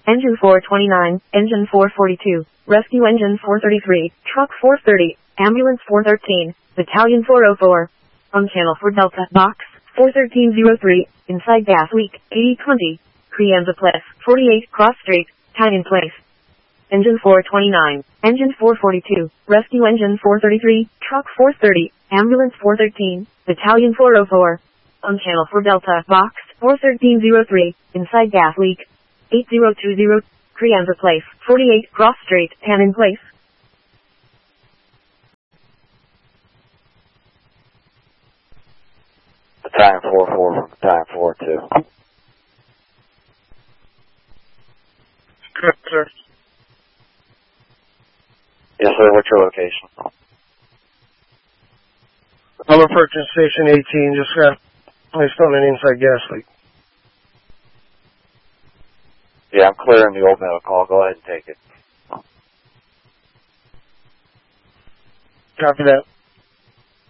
Engine 429, Engine 442, Rescue Engine 433, Truck 430, Ambulance 413, Battalion 404. On channel for Delta, Box 41303, inside gas leak, 8020, Crianza Place, 48 Cross Street, Canyon Place. Engine 429, Engine 442, Rescue Engine 433, Truck 430, Ambulance 413, Battalion 404. On channel for Delta, Box 41303, inside gas leak, 8020, Crianza Place, 48 Cross Street, Cannon Place. Battalion 44 from Battalion 42. Correct, sir. Yes, sir. What's your location? I'm approaching Station 18, just got placed on an inside gas leak. Yeah, I'm clearing the old metal call. Go ahead and take it. Copy that.